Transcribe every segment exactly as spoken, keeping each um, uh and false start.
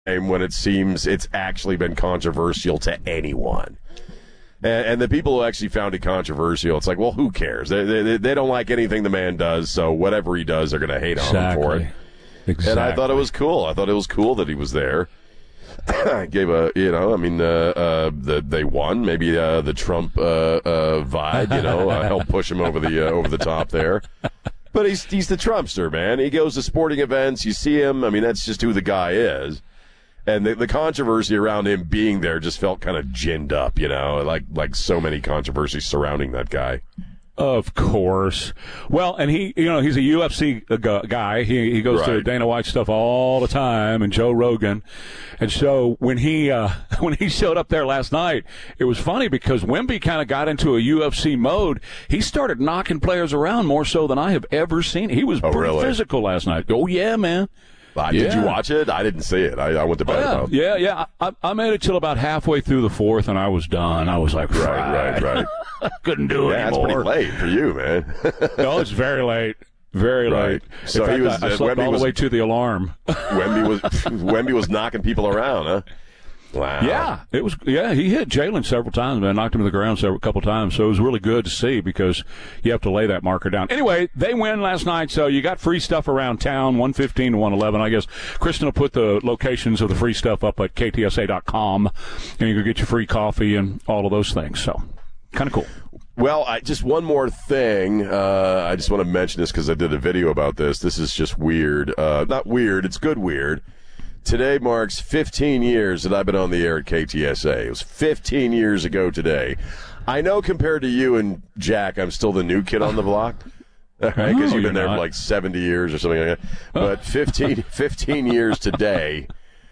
when it seems it's actually been controversial to anyone. And, and the people who actually found it controversial, it's like, well, who cares? They, they, they don't like anything the man does, so whatever he does, they're going to hate on exactly. him for it. Exactly. And I thought it was cool. I thought it was cool that he was there. Gave a, you know, I mean, uh, uh, the, they won. Maybe uh, the Trump uh, uh, vibe, you know, uh, helped push him over the uh, over the top there. But he's he's the Trumpster, man. He goes to sporting events. You see him. I mean, that's just who the guy is. And the, the controversy around him being there just felt kind of ginned up, you know, like like so many controversies surrounding that guy. Of course. Well, and he, you know, he's a U F C guy. He he goes right. to Dana White stuff all the time, and Joe Rogan. And so when he uh, when he showed up there last night, it was funny because Wemby kind of got into a U F C mode. He started knocking players around more so than I have ever seen. He was oh, pretty really? physical last night. Oh yeah, man. Uh, yeah. Did you watch it? I didn't see it. I, I went to bed. Oh, yeah, about. yeah, yeah. I, I made it till about halfway through the fourth, and I was done. I was like, right, right, right. Couldn't do it yeah, anymore. Yeah, it's pretty late for you, man. No, it's very late. Very right. late. So In he fact, was. I, I slept uh, all was, the way to the alarm. Wemby was. Wemby was knocking people around, huh? Wow. Yeah, it was. Yeah, he hit Jalen several times, man. Knocked him to the ground several couple times. So it was really good to see because you have to lay that marker down. Anyway, they win last night, so you got free stuff around town, one fifteen to one eleven. I guess Kristen will put the locations of the free stuff up at K T S A dot com, and you can get your free coffee and all of those things. So kind of cool. Well, I, just one more thing. Uh, I just want to mention this because I did a video about this. This is just weird. Uh, not weird. It's good weird. Today marks fifteen years that I've been on the air at K T S A. It was fifteen years ago today. I know compared to you and Jack, I'm still the new kid on the block. All right, because no, you've been there not. for like seventy years or something like that. But fifteen, fifteen years today,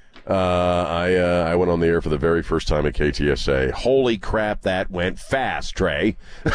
uh, I uh, I went on the air for the very first time at K T S A. Holy crap, that went fast, Trey.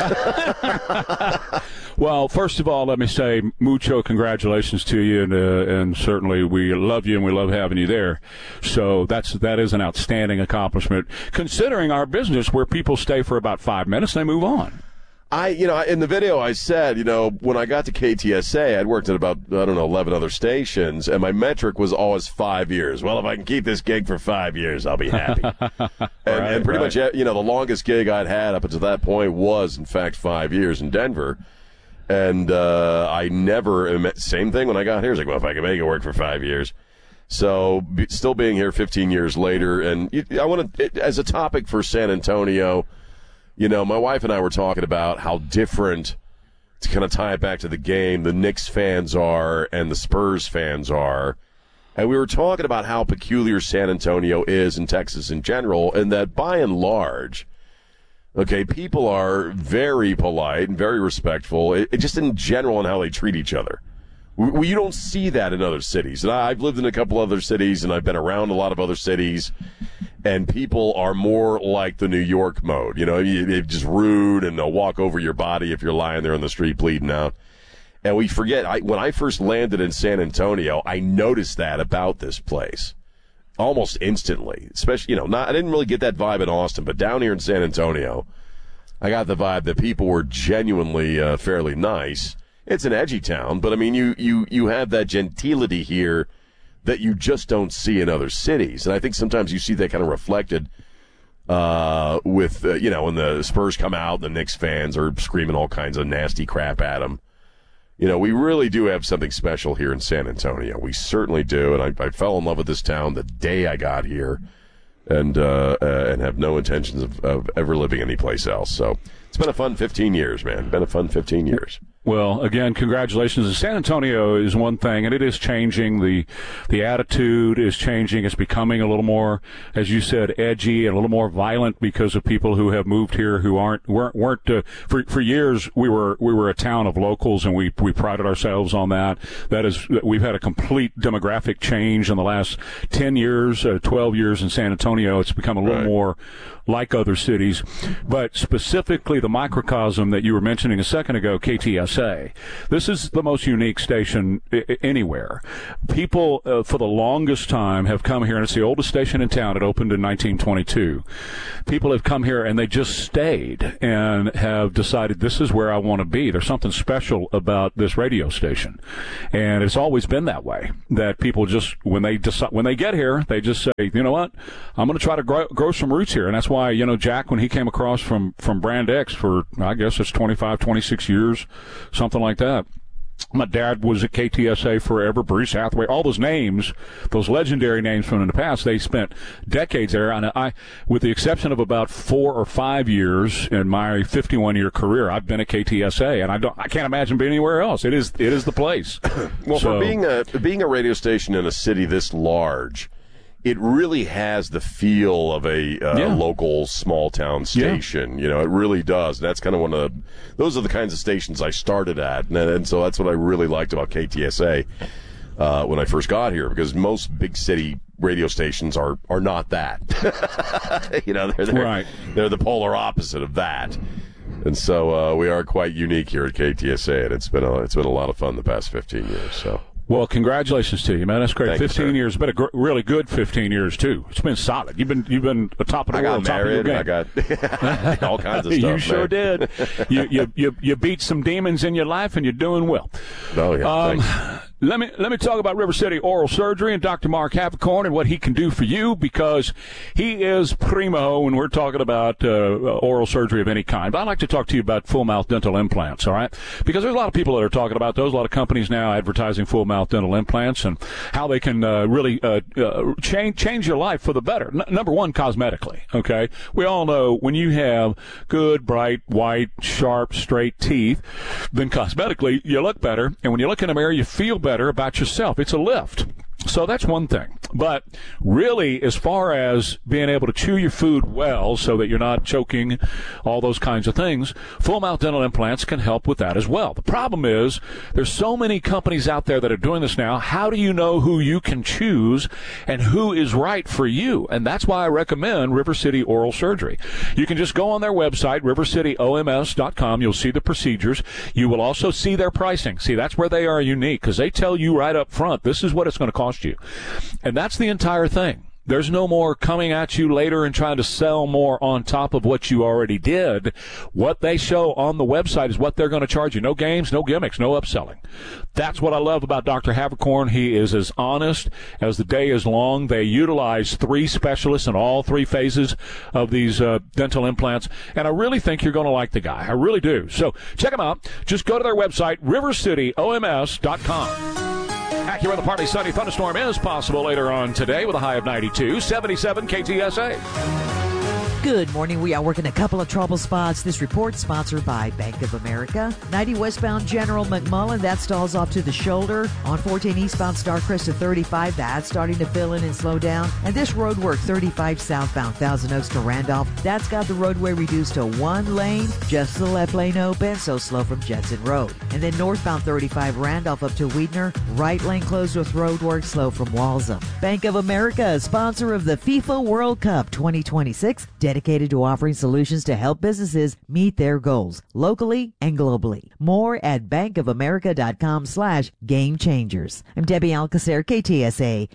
Well, first of all, let me say mucho congratulations to you, and, uh, and certainly we love you and we love having you there. So that's that is an outstanding accomplishment, considering our business where people stay for about five minutes and they move on. I, you know, in the video I said, you know, when I got to K T S A, I'd worked at about, I don't know, eleven other stations, and my metric was always five years. Well, if I can keep this gig for five years, I'll be happy. and, right, and pretty right. much, you know, the longest gig I'd had up until that point was, in fact, five years in Denver. And uh, I never, same thing when I got here. I was like, well, if I can make it work for five years. So be, still being here fifteen years later, and you, I want to, as a topic for San Antonio, you know, my wife and I were talking about how different, to kind of tie it back to the game, the Knicks fans are and the Spurs fans are. And we were talking about how peculiar San Antonio is in Texas in general, and that by and large, okay, people are very polite and very respectful, it, it just in general in how they treat each other. We, you don't see that in other cities. And I, I've lived in a couple other cities, and I've been around a lot of other cities, and people are more like the New York mode. You know, you, they're just rude, and they'll walk over your body if you're lying there on the street bleeding out. And we forget, I, when I first landed in San Antonio, I noticed that about this place almost instantly. Especially, you know, not I didn't really get that vibe in Austin, but down here in San Antonio, I got the vibe that people were genuinely uh, fairly nice. It's an edgy town, but I mean, you, you, you have that gentility here that you just don't see in other cities. And I think sometimes you see that kind of reflected uh, with, uh, you know, when the Spurs come out, the Knicks fans are screaming all kinds of nasty crap at them. You know, we really do have something special here in San Antonio. We certainly do. And I, I fell in love with this town the day I got here, and uh, uh, and have no intentions of, of ever living anyplace else. So it's been a fun fifteen years, man. Been a fun fifteen years. Well, again, congratulations. San Antonio is one thing, and it is changing. The the attitude is changing. It's becoming a little more, as you said, edgy and a little more violent because of people who have moved here who aren't weren't weren't uh, for for years. We were we were a town of locals, and we we prided ourselves on that. That is, we've had a complete demographic change in the last ten years, uh, twelve years in San Antonio. It's become a little right. more like other cities, but specifically the microcosm that you were mentioning a second ago, K T S A. This is the most unique station I- anywhere. People, uh, for the longest time, have come here, and it's the oldest station in town. It opened in nineteen twenty-two. People have come here, and they just stayed and have decided this is where I want to be. There's something special about this radio station, and it's always been that way. That people just, when they decide, when they get here, they just say, you know what, I'm going to try to grow, grow some roots here. And that's why, you know, Jack, when he came across from from Brand X for, I guess it's twenty-five, twenty-six years, something like that. My dad was at K T S A forever, Bruce Hathaway, all those names, those legendary names from in the past, they spent decades there. And I, with the exception of about four or five years in my fifty-one-year career, I've been at K T S A, and I don't, I can't imagine being anywhere else. It is, it is the place. Well, so, for being a being a radio station in a city this large, it really has the feel of a uh, Yeah. local small town station. Yeah. You know, it really does. That's kind of one of the, those are the kinds of stations I started at, and, and so that's what I really liked about K T S A uh, when I first got here, because most big city radio stations are are not that. you know, they're they're, right. they're the polar opposite of that. And so uh, we are quite unique here at K T S A, and it's been a, it's been a lot of fun the past fifteen years. So. Well, congratulations to you, man. That's great. Thank you, fifteen sir. years, been a gr- really good fifteen years too. It's been solid. You've been you've been the top of the I got world, top of your married. game. I got all kinds of stuff. You sure man. did. you, you you you beat some demons in your life, and you're doing well. Oh yeah. Um, thanks. let me let me talk about River City Oral Surgery and Doctor Mark Havicorn and what he can do for you, because he is primo when we're talking about uh, oral surgery of any kind. But I'd like to talk to you about full mouth dental implants, all right? Because there's a lot of people that are talking about those. A lot of companies now advertising full mouth dental implants and how they can uh, really uh, uh, change change your life for the better. N- number one, cosmetically, okay? We all know when you have good, bright, white, sharp, straight teeth, then cosmetically you look better. And when you look in the mirror, you feel better about yourself. It's a lift. So that's one thing. But really, as far as being able to chew your food well so that you're not choking, all those kinds of things, full mouth dental implants can help with that as well. The problem is there's so many companies out there that are doing this now. How do you know who you can choose and who is right for you? And that's why I recommend River City Oral Surgery. You can just go on their website, river city o m s dot com. You'll see the procedures. You will also see their pricing. See, that's where they are unique, because they tell you right up front, this is what it's going to cost you. And that's the entire thing. There's no more coming at you later and trying to sell more on top of what you already did. What they show on the website is what they're going to charge you. No games, no gimmicks, no upselling. That's what I love about Doctor Havicorn. He is as honest as the day is long. They utilize three specialists in all three phases of these uh, dental implants. And I really think you're going to like the guy. I really do. So check him out. Just go to their website, river city o m s dot com. Acura, the partly sunny thunderstorm is possible later on today with a high of ninety-two, seventy-seven K T S A. Good morning. We are working a couple of trouble spots. This report sponsored by Bank of America. ninety westbound General McMullen, that stalls off to the shoulder. On fourteen eastbound Starcrest to thirty-five, that's starting to fill in and slow down. And this road work, thirty-five southbound Thousand Oaks to Randolph, that's got the roadway reduced to one lane, just the left lane open, so slow from Jetson Road. And then northbound thirty-five Randolph up to Weidner, right lane closed with road work, slow from Walsham. Bank of America, sponsor of the FIFA World Cup twenty twenty-six, dedicated to offering solutions to help businesses meet their goals locally and globally. More at bankofamerica.com slash game changers. I'm Debbie Alcacer, K T S A.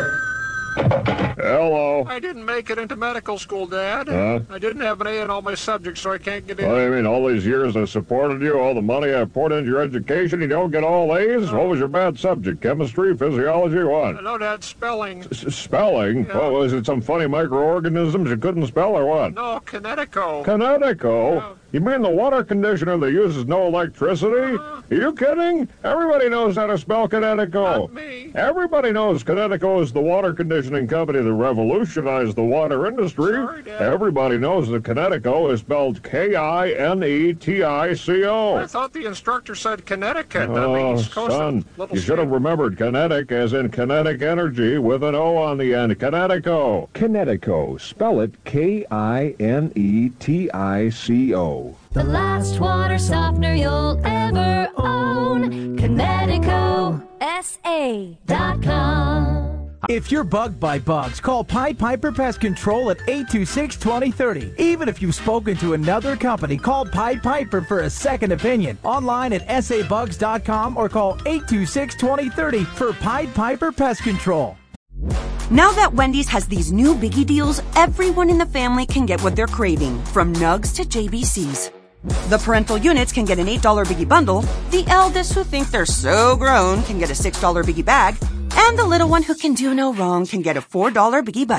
Hello. I didn't make it into medical school, Dad. Huh? I didn't have an A in all my subjects, so I can't get in. What do you mean, all these years I supported you, all the money I poured into your education, you don't get all A's? What was your bad subject? Chemistry, physiology, what? No, Dad, spelling. S- spelling? Yeah. What, was it some funny microorganisms you couldn't spell or what? No, Kinetico. Kinetico? Yeah. You mean the water conditioner that uses no electricity? Uh-huh. Are you kidding? Everybody knows how to spell Kinetico. Not me. Everybody knows Kinetico is the water conditioning company that revolutionized the water industry. Sorry, Dad. Everybody knows that Kinetico is spelled K I N E T I C O. I thought the instructor said Connecticut. That Oh, means Coast son, Little you should have state. remembered kinetic as in kinetic energy with an O on the end. Kinetico. Kinetico. Spell it K I N E T I C O. The last water softener you'll ever own. Kinetico S A dot com. If you're bugged by bugs, call Pied Piper Pest Control at eight two six, two zero three zero. Even if you've spoken to another company, call Pied Piper for a second opinion. Online at s a bugs dot com or call eight two six, two zero three zero for Pied Piper Pest Control. Now that Wendy's has these new biggie deals, everyone in the family can get what they're craving, from Nugs to J B Cs. The parental units can get an eight dollar biggie bundle, the eldest who think they're so grown can get a six dollar biggie bag, and the little one who can do no wrong can get a four dollar biggie bite.